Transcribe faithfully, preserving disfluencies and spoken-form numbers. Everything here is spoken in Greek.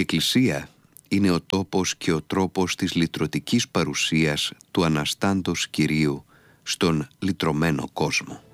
Εκκλησία είναι ο τόπος και ο τρόπος της λυτρωτικής παρουσίας του Αναστάντος Κυρίου στον λυτρωμένο κόσμο.